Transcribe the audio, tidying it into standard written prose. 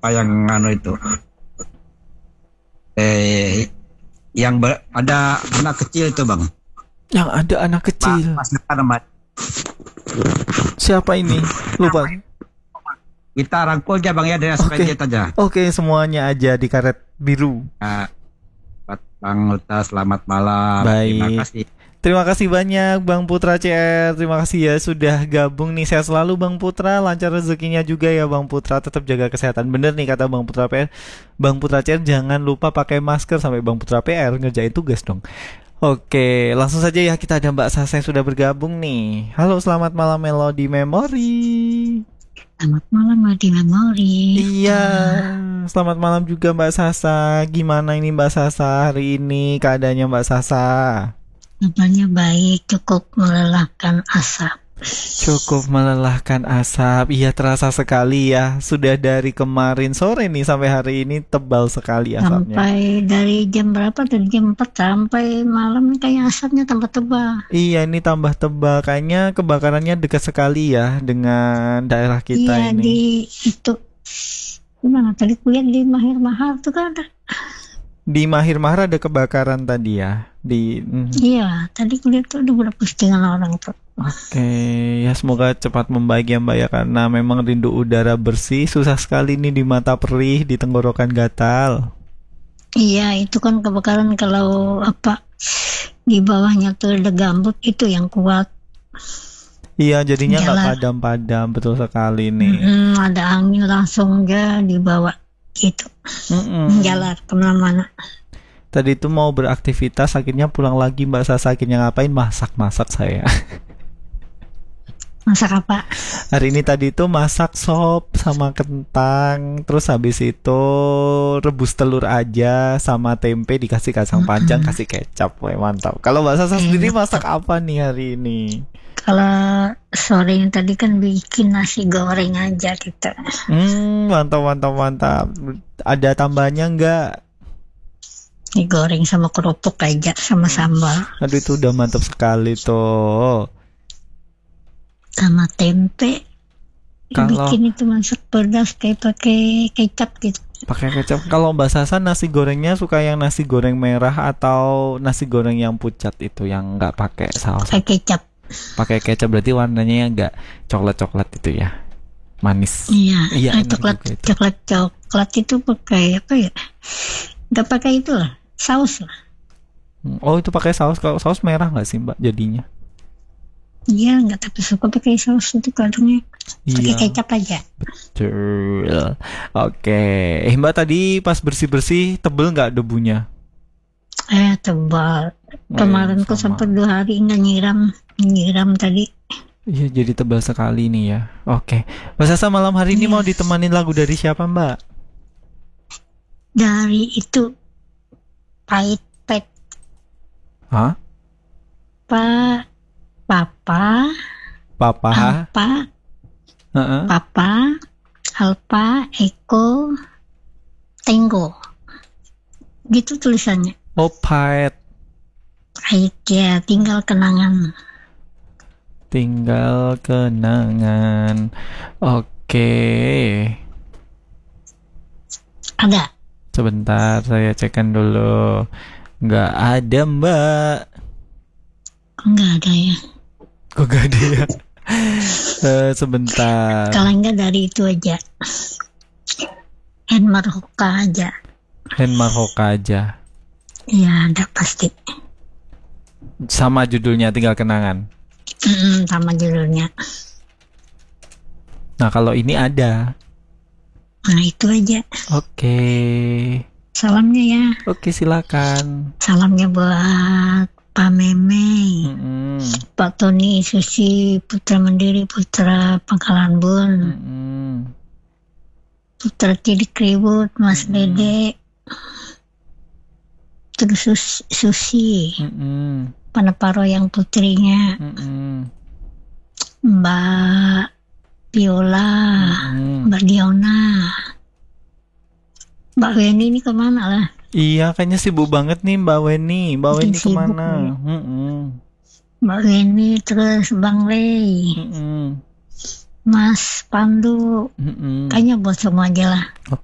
siapa yang itu yang ada anak kecil itu bang. Yang ada anak kecil. Mas nama. Siapa ini? Lupa. Kita rangkul aja bang ya dari aspek aja. Oke, semuanya aja di karet biru. Bang Uta, selamat malam. Baik. Terima kasih banyak Bang Putra CR. Terima kasih ya sudah gabung nih. Sehat selalu Bang Putra, lancar rezekinya juga ya Bang Putra. Tetap jaga kesehatan. Bener nih kata Bang Putra PR. Bang Putra CR jangan lupa pakai masker sampai Bang Putra PR ngerjain tugas dong. Oke, langsung saja ya, kita ada Mbak Sasa yang sudah bergabung nih. Halo, selamat malam Melody Memory. Selamat malam Melody Memory. Iya, selamat malam juga Mbak Sasa. Gimana ini Mbak Sasa hari ini keadaannya Mbak Sasa? Kabarnya baik, cukup melelahkan asap. Cukup melelahkan asap. Iya, terasa sekali ya. Sudah dari kemarin sore nih sampai hari ini tebal sekali asapnya. Sampai dari jam berapa? Dari jam 4 sampai malam kayak asapnya tambah tebal. Iya, ini tambah tebal. Kayaknya kebakarannya dekat sekali ya dengan daerah kita iya, ini. di itu gimana tadi kuliah di Mahir Mahar tuh kan ada. Di Mahir Mahar ada kebakaran tadi ya. Iya, tadi kuliah tuh udah berapa postingan orang tuh. Oke, ya semoga cepat membaik ya Mbak ya, karena memang rindu udara bersih. Susah sekali nih di mata perih, di tenggorokan gatal. Iya, itu kan kebakaran kalau di bawahnya tuh ada gambut itu yang kuat. Iya, jadinya nggak padam-padam, betul sekali nih. Ada angin langsung aja dibawa gitu, jalan kemana-mana. Tadi itu mau beraktivitas, akhirnya pulang lagi Mbak Sasa. Akhirnya ngapain? Masak saya. Masak apa? Hari ini tadi itu masak sop sama kentang. Terus habis itu rebus telur aja sama tempe, dikasih kacang panjang, kasih kecap. Wah, mantap. Kalau Mbak Sasa sendiri masak apa nih hari ini? Kalau sore yang tadi kan bikin nasi goreng aja gitu. Mantap. Ada tambahannya enggak? Digoreng sama kerupuk aja sama sambal. Aduh, itu udah mantap sekali tuh. Sama tempe. Bikin itu masak pedas kayak pakai kecap gitu. Pakai kecap. Kalau Mbak Sasa nasi gorengnya suka yang nasi goreng merah atau nasi goreng yang pucat itu yang nggak pakai saus? Pakai kecap. Pakai kecap berarti warnanya agak coklat itu ya, manis. Iya. Coklat itu pakai apa ya? Nggak pakai itu lah. Saus lah. Oh, itu pakai saus. Kalau saus merah nggak sih Mbak jadinya? Iya, nggak, tapi suka pakai saus itu kadangnya. Pakai kecap aja. Betul. Oke. Mbak tadi pas bersih tebel nggak debunya? Tebal. Kemarin kok sampai 2 hari nggak nyiram tadi. Iya, jadi tebal sekali nih ya. Oke. Mbak Sasa malam hari ini mau ditemanin lagu dari siapa Mbak? Dari itu Pahit. Hah? Papa, Alpa, Eko, Tango. Gitu tulisannya. Oh, Pahit ya, tinggal kenangan. Oke. Ada. Sebentar, saya cekkan dulu. Nggak ada Mbak. Nggak ada ya. Kok nggak ada ya? Sebentar. Kalau nggak dari itu aja. Henmar Hoka aja. Iya, ada pasti. Sama judulnya, tinggal kenangan. Sama judulnya. Nah, kalau ini ada. Nah, itu aja. Oke. Salamnya ya. Oke, silakan. Salamnya buat Pak Meme, Pak Tony, Susi, Putra Mandiri, Putra Pangkalan Bun, Putra Cilik Ribut, Mas Dede, terus Susi, Panaparo yang putrinya, Mbak Viola, Mbak Diona, Mbak Weni ini kemana lah? Iya, kayaknya sibuk banget nih Mbak Weni. Mbak Weni kemana? Mbak Weni, terus Bang Lei, Mas Pandu, kayaknya buat semua aja lah.